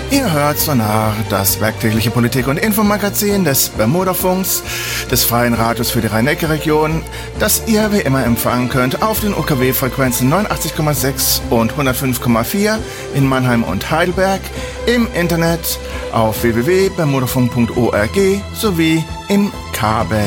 Ihr hört Sonar, das werktägliche Politik- und Infomagazin des Bermudafunks, des Freien Radios für die Rhein-Neckar-Region, das ihr wie immer empfangen könnt auf den UKW-Frequenzen 89,6 und 105,4 in Mannheim und Heidelberg, im Internet auf www.bermudafunk.org sowie im Kabel.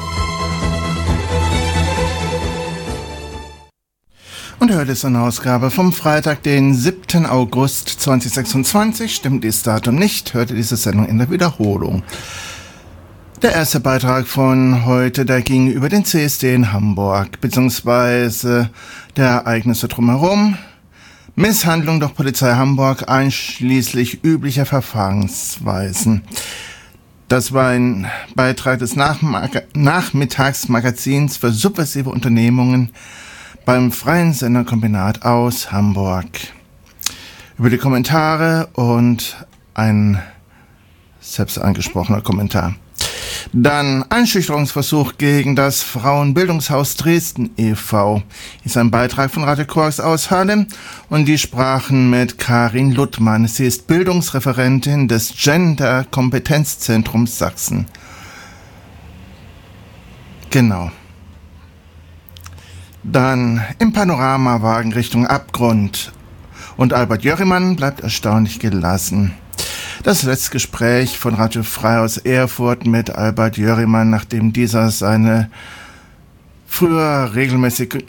Und heute ist eine Ausgabe vom Freitag, den 7. August 2026. Stimmt dieses Datum nicht, hörte diese Sendung in der Wiederholung. Der erste Beitrag von heute, der ging über den CSD in Hamburg, beziehungsweise der Ereignisse drumherum. Misshandlung durch Polizei Hamburg, einschließlich üblicher Verfahrensweisen. Das war ein Beitrag des Nachmittagsmagazins für subversive Unternehmungen beim Freien Senderkombinat aus Hamburg. Über die Kommentare und ein selbst angesprochener Kommentar. Dann Einschüchterungsversuch gegen das Frauenbildungshaus Dresden e.V. ist ein Beitrag von Radio Koax aus Halle und die sprachen mit Karin Luttmann. Sie ist Bildungsreferentin des Gender-Kompetenzzentrums Sachsen. Genau. Dann im Panoramawagen Richtung Abgrund und Albert Jörimann bleibt erstaunlich gelassen. Das letzte Gespräch von Radio Frei aus Erfurt mit Albert Jörimann, nachdem dieser seine früher regelmäßige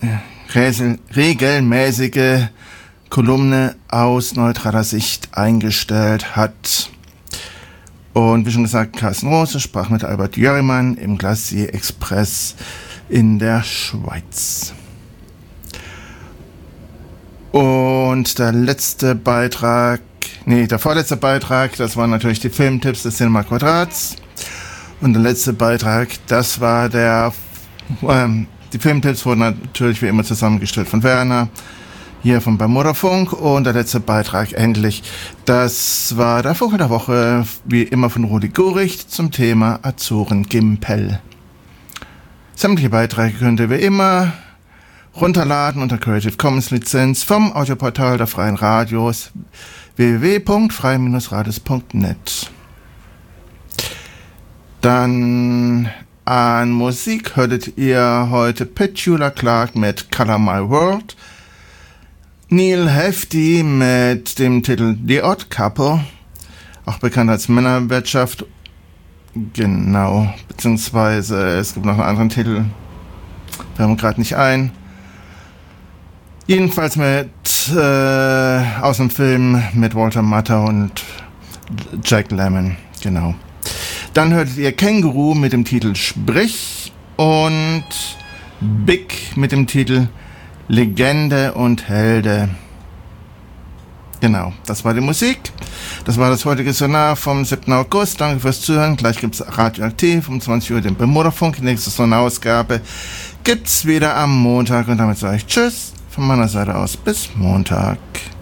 Kolumne aus neutraler Sicht eingestellt hat. Und wie schon gesagt, Carsten Rose sprach mit Albert Jörimann im Glacier Express in der Schweiz. Und der vorletzte Beitrag, das waren natürlich die Filmtipps des Cinema Quadrats. Und der letzte Beitrag, das war die Filmtipps wurden natürlich wie immer zusammengestellt von Werner, hier vom Bermudafunk. Und der letzte Beitrag endlich, das war der Vogel der Woche, wie immer von Rudi Guricht zum Thema Azoren-Gimpel. Sämtliche Beiträge könnt ihr wie immer runterladen unter Creative Commons Lizenz vom Audioportal der Freien Radios www.frei-radios.net. Dann an Musik hörtet ihr heute Petula Clark mit Color My World, Neil Hefti mit dem Titel The Odd Couple, auch bekannt als Männerwirtschaft. Genau, beziehungsweise es gibt noch einen anderen Titel, fällt mir gerade nicht ein. Jedenfalls aus dem Film mit Walter Matthau und Jack Lemmon, genau. Dann hörtet ihr Känguru mit dem Titel Sprich und Big mit dem Titel Legende und Helde. Genau, das war die Musik. Das war das heutige Sonar vom 7. August. Danke fürs Zuhören. Gleich gibt's Radioaktiv um 20 Uhr den Bermudafunk. Die nächste Sonarausgabe gibt's wieder am Montag. Und damit sage ich Tschüss von meiner Seite aus. Bis Montag.